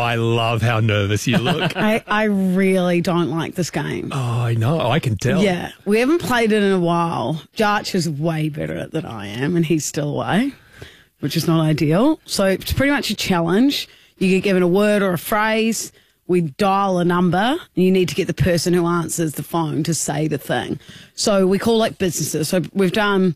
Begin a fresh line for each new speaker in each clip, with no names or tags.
I love how nervous you look.
I really don't like this game.
Oh, I know. I can tell.
Yeah, we haven't played it in a while. Jarch is way better at it than I am, and he's still away, which is not ideal. So it's pretty much a challenge. You get given a word or a phrase. We dial a number, and you need to get the person who answers the phone to say the thing. So we call like businesses. So we've done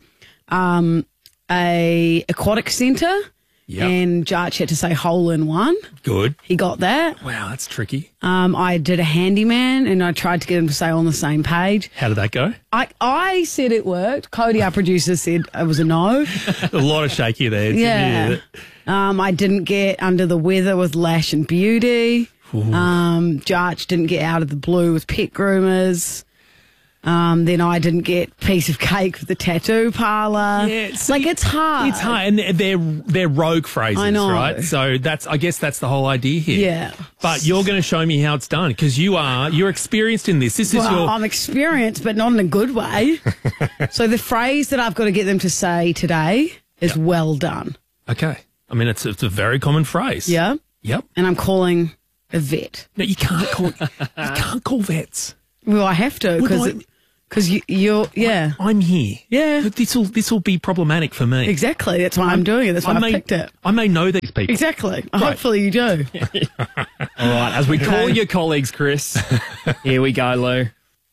a aquatic centre.
Yep.
And Jarch had to say hole in one.
Good.
He got that.
Wow, that's tricky.
I did a handyman, and I tried to get him to say on the same page.
How did that go?
I said it worked. Cody, our producer, said it was a no.
A lot of shaky there.
Yeah. I didn't get under the weather with Lash and Beauty. Jarch didn't get out of the blue with pet groomers. Then I didn't get piece of cake with the tattoo parlour.
Yeah,
it's hard.
It's hard, and they're rogue phrases,
I know.
right? So I guess that's the whole idea here.
Yeah.
But you're going to show me how it's done because you're experienced in this.
I'm experienced, but not in a good way. So the phrase that I've got to get them to say today is well done.
Okay. I mean, it's a very common phrase.
Yeah.
Yep.
And I'm calling a vet.
No, you can't call vets.
Well, I have to because you're
I'm here.
Yeah.
This will be problematic for me.
Exactly. That's why I'm doing it. That's why I picked it.
I may know these people.
Exactly. Right. Hopefully you do.
All right, as we call your colleagues, Chris. Here we go, Lou.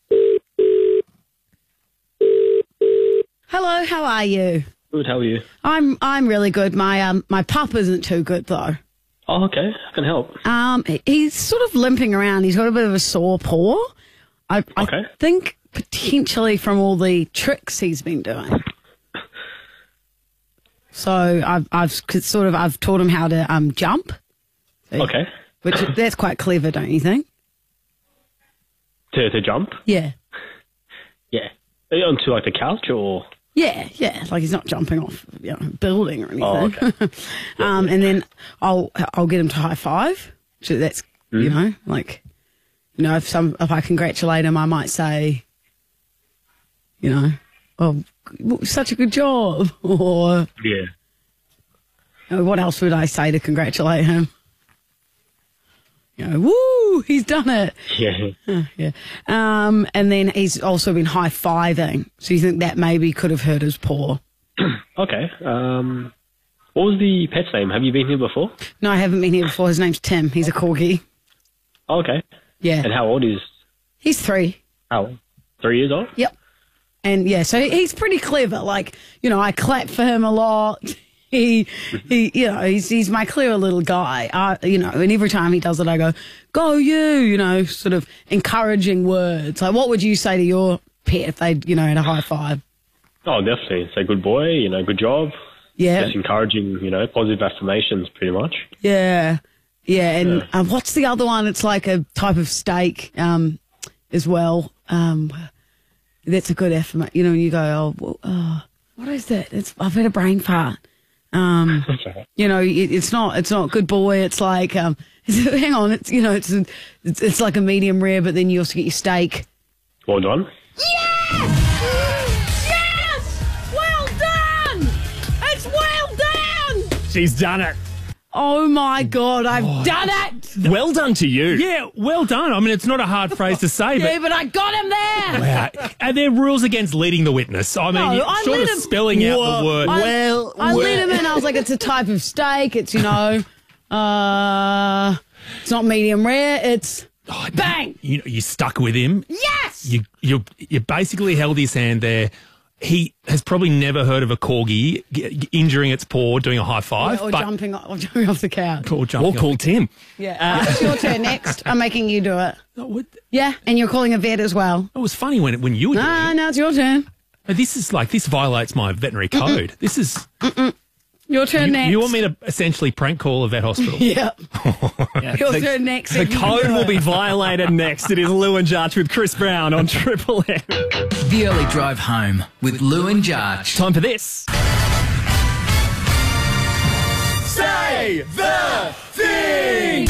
Hello. How are you?
Good, how are you?
I'm really good. My pup isn't too good though.
Oh, okay. I can help.
He's sort of limping around. He's got a bit of a sore paw. I think potentially from all the tricks he's been doing. So I've taught him how to jump.
Okay.
Which that's quite clever, don't you think?
To jump?
Yeah.
Yeah. Are you onto like the couch or?
Yeah. Like he's not jumping off a building or anything.
Oh, okay.
And then I'll get him to high five. So that's if I congratulate him, I might say, oh, such a good job, or what else would I say to congratulate him? Woo, he's done it.
Yeah.
Yeah. And then he's also been high-fiving. So you think that maybe could have hurt his paw?
Okay. What was the pet's name? Have you been here before?
No, I haven't been here before. His name's Tim. He's a corgi.
Oh, okay.
Yeah.
And how old is?
He's 3.
How? 3 years old?
Yep. And yeah, so he's pretty clever. Like, I clap for him a lot. He's my clever little guy. And every time he does it, I go you, sort of encouraging words. Like, what would you say to your pet if they, had a high five?
Oh, definitely. Say good boy, good job.
Yeah.
Just encouraging, positive affirmations pretty much.
Yeah. Yeah. And what's the other one? It's like a type of steak as well. That's a good affirmation. When you go, what is that? I've had a brain fart. It's not good boy. It's like, hang on, it's like a medium rare, but then you also get your steak.
Well done.
Yes! Well done! It's well done!
She's done it.
Oh my God, I've done it!
Well done to you.
Yeah, well done. I mean, it's not a hard phrase to say,
Yeah, but I got him there!
wow. Are there rules against leading the witness? I mean,
I
short
let
of
him-
spelling out the word.
I let him in. I was like, it's a type of steak. It's, it's not medium rare. It's bang.
You stuck with him.
Yes!
You basically held his hand there. He has probably never heard of a corgi injuring its paw doing a high five.
Or jumping off the couch.
Or jumping
Or call Tim.
Yeah. It's your turn next. I'm making you do it.
It
Yeah, and you're calling a vet as well.
was funny when you were doing it.
No, it's your turn.
This violates my veterinary code. This is...
Your turn next.
You want me to essentially prank call a vet hospital?
Yeah. Your turn next.
The code will be violated next. It is Lou and Jarch with Chris Brown on Triple M.
The Early Drive Home with Lou and Jarch.
Time for this.
Say the thing!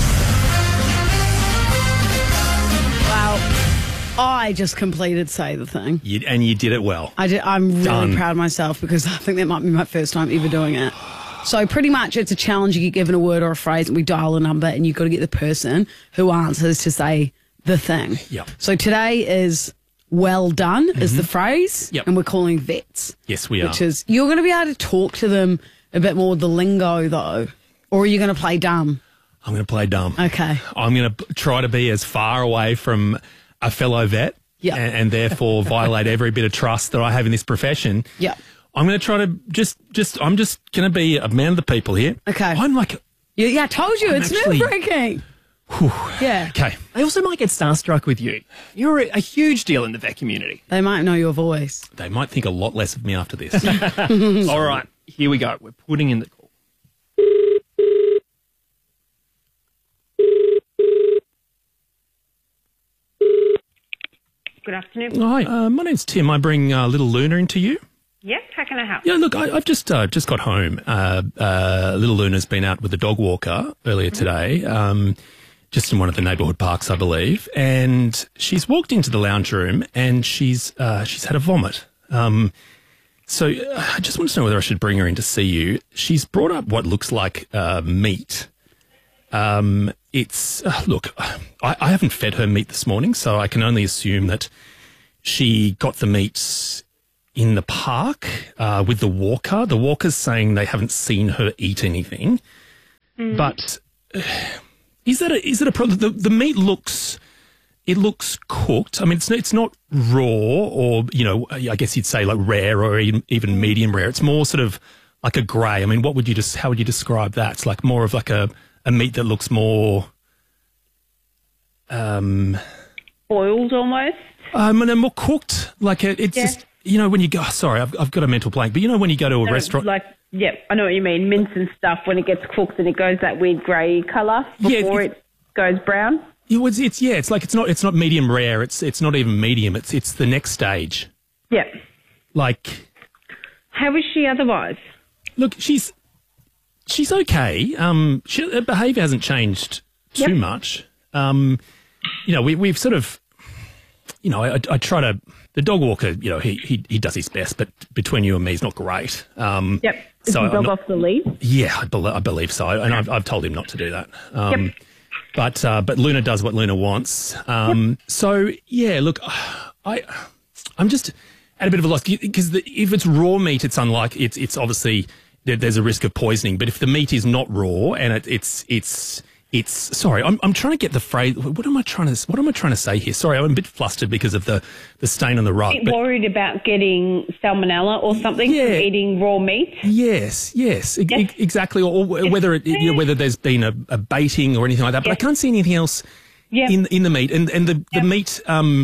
Wow. I just completed Say the Thing.
And you did it well.
I'm really
Done.
proud of myself because I think that might be my first time ever doing it. So pretty much it's a challenge. You get given a word or a phrase and we dial a number and you've got to get the person who answers to say the thing.
Yep.
So today is well done is the phrase.
Yep.
And we're calling vets.
Yes, we are.
Which is, you're going to be able to talk to them a bit more with the lingo though. Or are you going to play dumb?
I'm going to play dumb.
Okay.
I'm going to try to be as far away from a fellow vet
Yep.
and therefore violate every bit of trust that I have in this profession.
Yep.
I'm going to try to I'm just going to be a man of the people here.
Okay.
I'm like,
Yeah, I told you,
I'm
it's
actually-
nerve-wracking. Yeah.
okay.
They also might get starstruck with you. You're a huge deal in the vet community.
They might know your voice.
They might think a lot less of me after this.
All right, here we go. We're putting in the call.
Good afternoon.
Hi, my name's Tim. I bring little Luna into you.
Yes, how can I help?
Yeah, look, I've just got home. Little Luna's been out with a dog walker earlier today, just in one of the neighbourhood parks, I believe, and she's walked into the lounge room and she's had a vomit. So I just want to know whether I should bring her in to see you. She's brought up what looks like meat. It's look, I haven't fed her meat this morning, so I can only assume that she got the meat in the park with the walker. The walker's saying they haven't seen her eat anything, but is it a problem? The meat looks cooked. I mean, it's not raw, or I guess you'd say like rare or even medium rare. It's more sort of like a grey. I mean, how would you describe that? It's like more of like a meat that looks more
Boiled almost.
no, more cooked. Like it's just when you go. Sorry, I've got a mental blank. But when you go to a restaurant,
I know what you mean. Mince and stuff when it gets cooked and it goes that weird grey colour before it goes brown.
It's not medium rare. It's not even medium. It's the next stage.
Yep.
Like,
How is she otherwise?
look, she's okay. Her behaviour hasn't changed too much. We've sort of, I try to. The dog walker, he does his best, but between you and me, he's not great.
Yep. Is
So
the dog off the lead?
Yeah, I believe so, and I've told him not to do that. But Luna does what Luna wants. So yeah, look, I'm just at a bit of a loss because if it's raw meat, it's unlike it's obviously there's a risk of poisoning. But if the meat is not raw and it's sorry, I'm trying to get the phrase. What am I trying to say here? Sorry, I'm a bit flustered because of the stain on the rug.
Worried about getting salmonella or something from eating raw meat?
Yes, exactly. Or whether whether there's been a baiting or anything like that. But I can't see anything else in the meat. And the meat,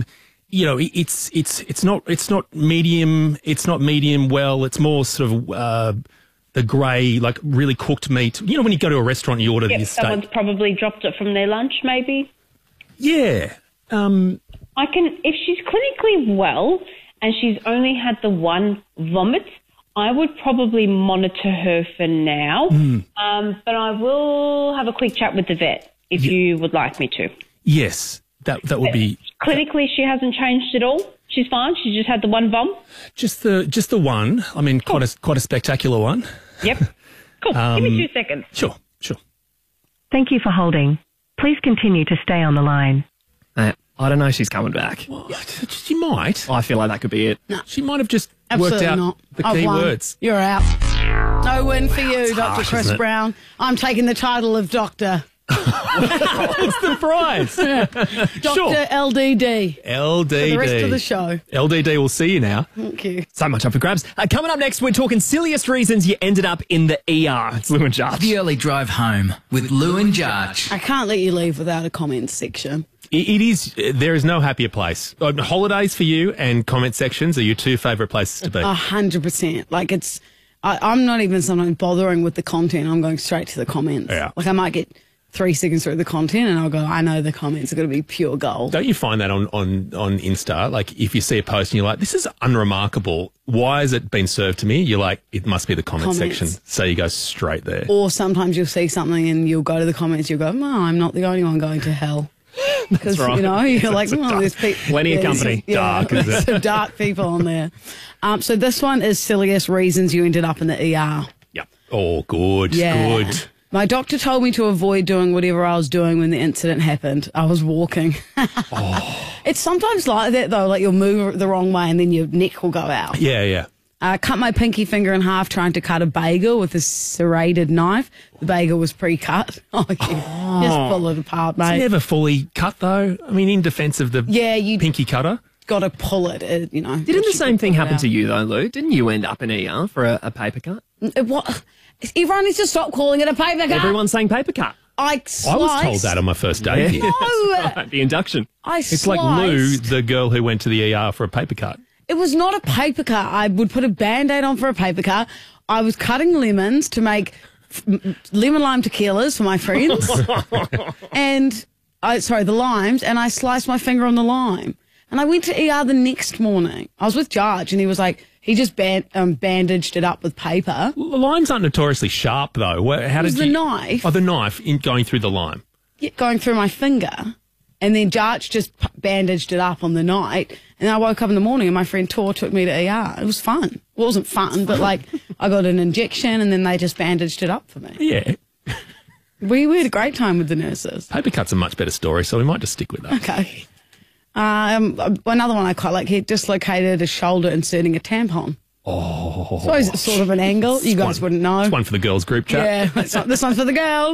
it's not medium. It's not medium well. It's more sort of the grey, like really cooked meat. When you go to a restaurant, you order this steak.
Someone's probably dropped it from their lunch, maybe.
Yeah.
If she's clinically well and she's only had the one vomit, I would probably monitor her for now. But I will have a quick chat with the vet if you would like me to.
Yes, that would be.
Clinically, she hasn't changed at all. She's fine. She just had the one vom.
Just the one. I mean, quite a spectacular one.
Yep. Cool. Give me 2 seconds.
Sure.
Thank you for holding. Please continue to stay on the line.
I don't know. She's coming back.
Well, she might.
I feel like that could be it.
No.
She might have just
Absolutely
worked out
not.
the
I've
key
won.
words.
You're out. No win for you, Dr.
harsh,
Chris
isn't it?
Brown. I'm taking the title of Doctor.
What's the prize?
Dr. LDD.
LDD.
For the rest of the show.
LDD will see you now.
Thank you.
So much up for grabs. Coming up next, we're talking silliest reasons you ended up in the ER. It's Lou and Jarch.
The Early Drive Home with Lou and Jarch.
I can't let you leave without a comments section.
It is. There is no happier place. Holidays for you and comment sections are your two favourite places to be.
100%. Like I'm not even sometimes bothering with the content. I'm going straight to the comments.
Yeah.
Like I might get 3 seconds through the content and I'll go, I know the comments are going to be pure gold.
Don't you find that on Insta? Like if you see a post and you're like, this is unremarkable. Why has it been served to me? You're like, it must be the comment section. So you go straight there.
Or sometimes you'll see something and you'll go to the comments, you'll go, no, I'm not the only one going to hell. Because,
right.
you're like, oh, there's people.
Plenty of company.
Dark, is it?
Some dark people on there. So this one is silliest reasons you ended up in the ER.
Yep. Oh, good,
Yeah.
good.
My doctor told me to avoid doing whatever I was doing when the incident happened. I was walking. It's sometimes like that, though. Like, you'll move the wrong way and then your neck will go out.
Yeah, yeah.
I cut my pinky finger in half trying to cut a bagel with a serrated knife. The bagel was pre-cut. Oh, yeah. Just pull it apart,
It's
mate.
never fully cut, though. I mean, in defence of the
Yeah, you
pinky cutter.
got to pull it, you know.
Didn't the same thing happen to you, though, Lou? Didn't you end up in ER for a paper cut?
What? Everyone needs to stop calling it a paper cut.
Everyone's saying paper cut.
I
I was told that on my first day here.
No,
Right, the induction.
I
It's like Lou, the girl who went to the ER for a paper cut.
It was not a paper cut. I would put a Band-Aid on for a paper cut. I was cutting lemons to make lemon lime tequilas for my friends. The limes, and I sliced my finger on the lime. And I went to ER the next morning. I was with Jarge, and he was like, he just bandaged it up with paper.
The limes aren't notoriously sharp, though. How
It was
did
the
you...
knife
Oh, the knife in going through the lime.
going through my finger. And then Jarge just bandaged it up on the night. And I woke up in the morning and my friend Tor took me to ER. It was fun. Well, it wasn't fun, but like I got an injection and then they just bandaged it up for me.
Yeah.
We had a great time with the nurses.
Paper cut's a much better story, so we might just stick with that.
Okay. Another one I quite like, he dislocated his shoulder inserting a tampon. Oh. So it's sort of an angle. You guys wouldn't know.
It's one for the girls group chat.
Yeah, this one's for the girls.